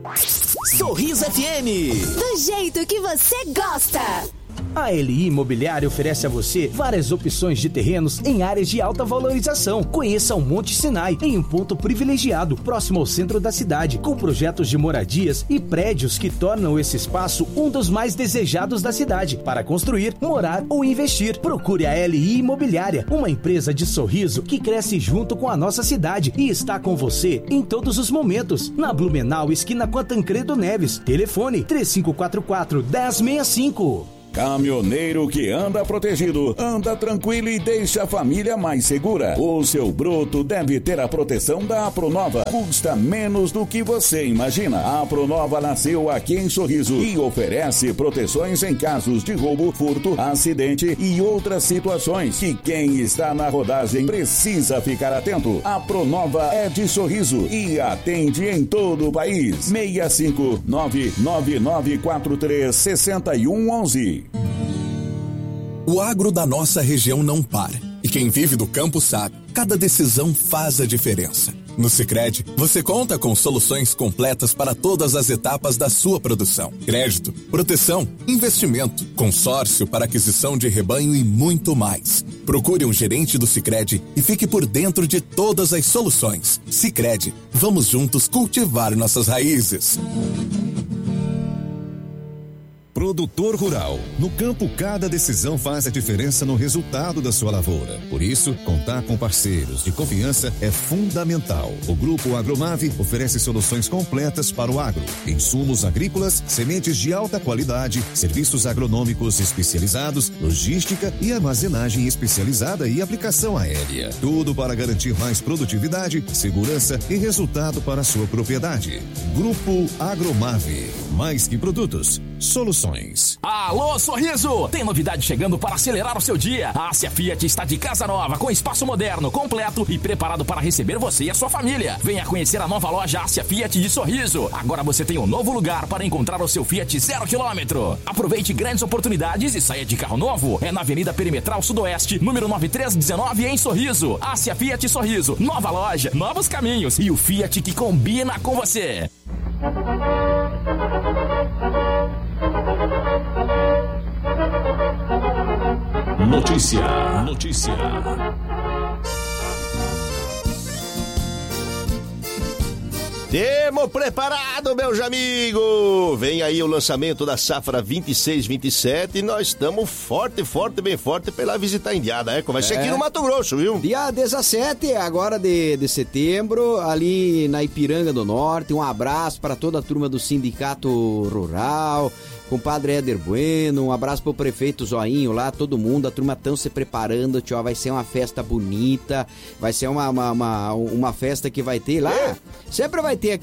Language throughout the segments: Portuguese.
Sorriso FM. Do jeito que você gosta. A LI Imobiliária oferece a você várias opções de terrenos em áreas de alta valorização. Conheça o Monte Sinai, em um ponto privilegiado, próximo ao centro da cidade, com projetos de moradias e prédios que tornam esse espaço um dos mais desejados da cidade, para construir, morar ou investir. Procure a LI Imobiliária, uma empresa de Sorriso que cresce junto com a nossa cidade e está com você em todos os momentos. Na Blumenau, esquina com a Tancredo Neves. Telefone 3544-1065. Caminhoneiro que anda protegido, anda tranquilo e deixa a família mais segura. O seu bruto deve ter a proteção da Apronova. Custa menos do que você imagina. A Apronova nasceu aqui em Sorriso e oferece proteções em casos de roubo, furto, acidente e outras situações que quem está na rodagem precisa ficar atento. A Apronova é de Sorriso e atende em todo o país. 65999436111. O agro da nossa região não para. E quem vive do campo sabe, cada decisão faz a diferença. No Sicredi, você conta com soluções completas para todas as etapas da sua produção. Crédito, proteção, investimento, consórcio para aquisição de rebanho e muito mais. Procure um gerente do Sicredi e fique por dentro de todas as soluções. Sicredi, vamos juntos cultivar nossas raízes. Produtor rural. No campo, cada decisão faz a diferença no resultado da sua lavoura. Por isso, contar com parceiros de confiança é fundamental. O Grupo Agromave oferece soluções completas para o agro. Insumos agrícolas, sementes de alta qualidade, serviços agronômicos especializados, logística e armazenagem especializada e aplicação aérea. Tudo para garantir mais produtividade, segurança e resultado para a sua propriedade. Grupo Agromave. Mais que produtos, soluções. Alô, Sorriso! Tem novidade chegando para acelerar o seu dia. A Ásia Fiat está de casa nova, com espaço moderno, completo e preparado para receber você e a sua família. Venha conhecer a nova loja Ásia Fiat de Sorriso. Agora você tem um novo lugar para encontrar o seu Fiat 0 km. Aproveite grandes oportunidades e saia de carro novo. É na Avenida Perimetral Sudoeste, número 9319, em Sorriso. Ásia Fiat Sorriso. Nova loja, novos caminhos e o Fiat que combina com você. Notícia. Temo preparado, meus amigos! Vem aí o lançamento da safra 26-27 e nós estamos bem forte pra ir lá visitar a Indiada, vai ser aqui no Mato Grosso, viu? Dia 17, agora de setembro, ali na Ipiranga do Norte. Um abraço para toda a turma do Sindicato Rural, compadre Éder Bueno, um abraço pro prefeito Zoinho lá, todo mundo, a turma tão se preparando, tio, vai ser uma festa bonita, vai ser uma festa que vai ter lá, sempre vai ter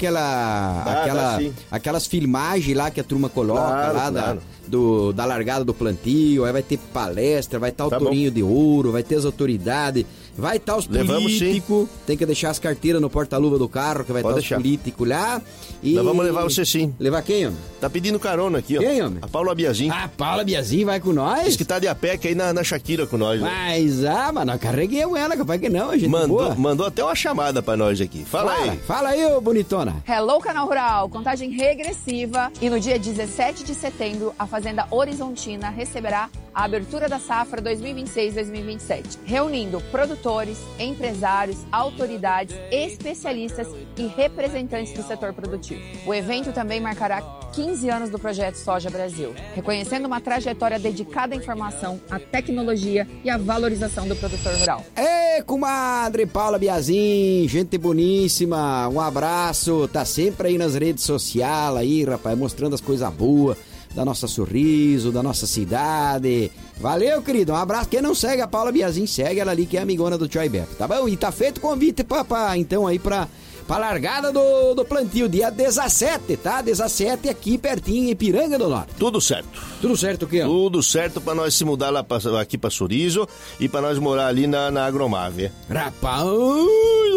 aquelas filmagens lá que a turma coloca da largada do plantio, aí vai ter palestra, vai estar o Tourinho de Ouro, vai ter as autoridades, vai estar os políticos, tem que deixar as carteiras no porta-luva do carro, que vai estar os políticos lá. E nós vamos levar você sim. Levar quem, homem? Tá pedindo carona aqui, ó. Quem, homem? A Paula Biazin. A Paula Biazin vai com nós? Diz que tá de a pé aí na Shakira com nós. Mas, mas nós carreguemos ela, capaz que não, a gente mandou até uma chamada pra nós aqui. Fala aí, ô bonitona. Hello, Canal Rural, contagem regressiva e no dia 17 de setembro a Fazenda Horizontina receberá a abertura da safra 2026-2027, reunindo produtores, empresários, autoridades, especialistas e representantes do setor produtivo. O evento também marcará 15 anos do Projeto Soja Brasil, reconhecendo uma trajetória dedicada à informação, à tecnologia e à valorização do produtor rural. Ei, comadre Paula Biazin, gente boníssima, um abraço, tá sempre aí nas redes sociais aí, rapaz, mostrando as coisas boas da nossa Sorriso, da nossa cidade. Valeu, querido, um abraço. Quem não segue a Paula Biazin, segue ela ali, que é amigona do Tio Beto, tá bom? E tá feito o convite então aí pra largada do plantio, dia 17, tá? 17 aqui pertinho, em Ipiranga do Norte. Tudo certo. Tudo certo o quê? Tudo certo pra nós se mudar aqui pra Sorriso e pra nós morar ali na Agromave. Rapaz,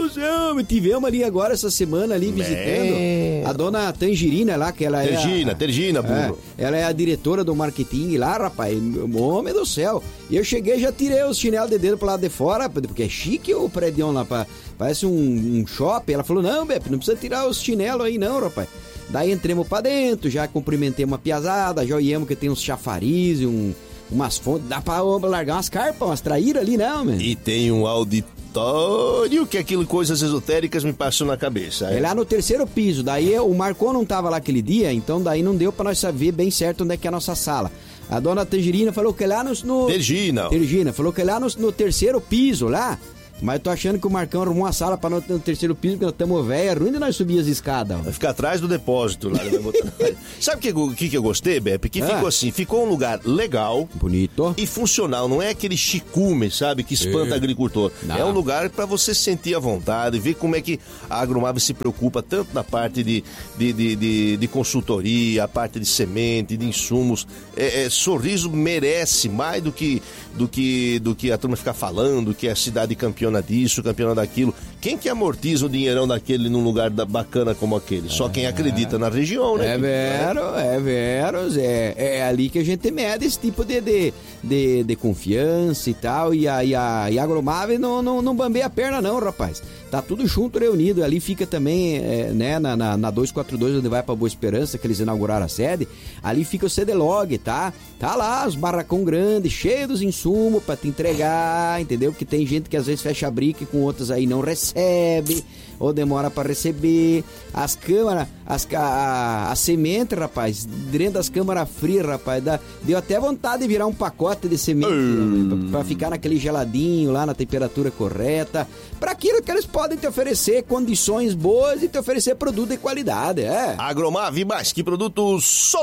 do céu, tivemos ali agora essa semana ali visitando a dona Tangerina lá, que ela é... Tergina, burro. Ela é a diretora do marketing lá, rapaz, homem do céu. E eu cheguei, já tirei os chinelos de dedo pro lado de fora, porque é chique o prédio lá, parece um shopping. Ela falou, não, Beppe, não precisa tirar os chinelos aí não, rapaz. Daí entremos pra dentro, já cumprimentei uma piazada, já olhamos que tem uns chafariz e umas fontes, dá pra largar umas carpas, umas traíras ali, não, mano. E tem um auditório que aquilo, coisas esotéricas me passou na cabeça. É lá no 3º piso, daí o Marcon não tava lá aquele dia, então daí não deu pra nós saber bem certo onde é que é a nossa sala. A dona Tangerina falou que lá no... Tergina, falou que lá no 3º piso, lá... Mas eu tô achando que o Marcão arrumou uma sala pra nós no 3º piso, porque nós estamos velhos, é ruim de nós subir as escadas. Vai ficar atrás do depósito lá. Sabe o que eu gostei, Beppe? Que ficou assim, ficou um lugar legal, bonito e funcional. Não é aquele chicume, sabe, que espanta agricultor. Não. É um lugar pra você sentir à vontade, ver como é que a Agromave se preocupa tanto na parte de consultoria, a parte de semente, de insumos. Sorriso merece mais do que a turma ficar falando que é a cidade campeona disso, campeona daquilo. Quem que amortiza o dinheirão daquele num lugar bacana como aquele? Só quem acredita na região, né? É vero. É ali que a gente mede esse tipo de confiança e tal. E a Agromave não bambeia a perna não, rapaz. Tá tudo junto, reunido. Ali fica também, né, na 242, onde vai pra Boa Esperança, que eles inauguraram a sede. Ali fica o CDLog, tá? Tá lá, os barracão grandes, cheios dos insumos pra te entregar, entendeu? Porque tem gente que às vezes fecha a brique com outras aí não recebe, ou demora pra receber. As câmaras, a semente, rapaz, dentro das câmaras frias, rapaz, deu até vontade de virar um pacote de semente pra ficar naquele geladinho lá, na temperatura correta, pra aquilo que eles podem te oferecer, condições boas e te oferecer produto de qualidade, Agromave, mais que produtos